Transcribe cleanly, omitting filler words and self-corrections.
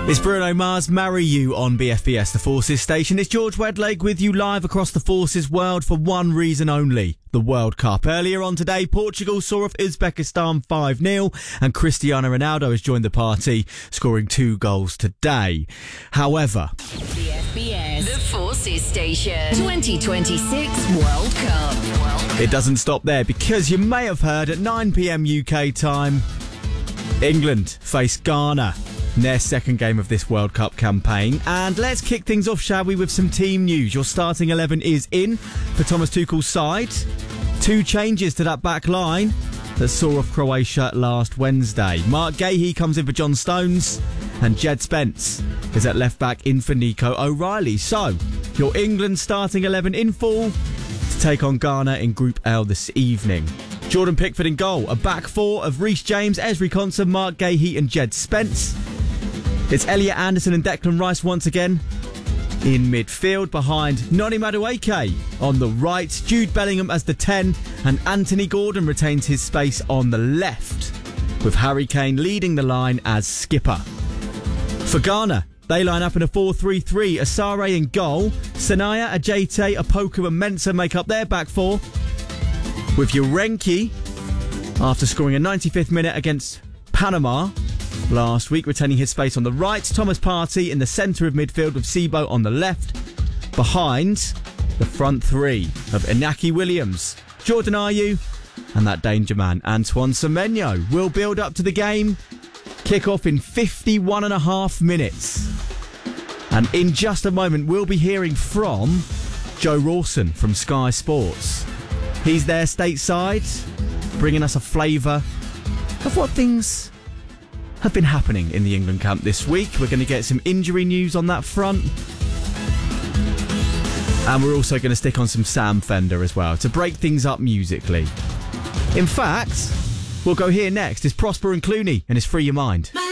It's Bruno Mars, Marry You on BFBS, the Forces station. It's George Wedlake with you live across the Forces world for one reason only, the World Cup. Earlier on today, Portugal saw off Uzbekistan 5-0 and Cristiano Ronaldo has joined the party, scoring 2 goals today. However, BFBS, the Forces station, 2026 World Cup. It doesn't stop there, because you may have heard at 9 p.m. UK time, England face Ghana in their second game of this World Cup campaign. And let's kick things off, shall we, with some team news. Your starting 11 is in for Thomas Tuchel's side. 2 changes to that back line that saw off Croatia last Wednesday. Mark Gahey comes in for John Stones, and Jed Spence is at left back in for Nico O'Reilly. So, your England starting 11 in full to take on Ghana in Group L this evening. Jordan Pickford in goal. A back 4 of Reece James, Ezri Konsa, Mark Gahey and Jed Spence. It's Elliot Anderson and Declan Rice once again in midfield, behind Noni Madueke on the right, Jude Bellingham as the 10, and Anthony Gordon retains his space on the left, with Harry Kane leading the line as skipper. For Ghana, they line up in a 4-3-3. Asare in goal, Sanaya, Ajete, Opoku and Mensah make up their back 4, with Urenki, after scoring a 95th minute against Panama last week, retaining his space on the right. Thomas Partey in the centre of midfield with Sibo on the left, behind the front 3 of Inaki Williams, Jordan Ayew and that danger man Antoine Semenyo. Will build up to the game, kick off in 51.5 minutes, and in just a moment we'll be hearing from Joe Rawson from Sky Sports. He's there stateside, bringing us a flavour of what things have been happening in the England camp this week. We're going to get some injury news on that front, and we're also going to stick on some Sam Fender as well to break things up musically. In fact, we'll go here next. It's Prosper and Clooney and it's Free Your Mind.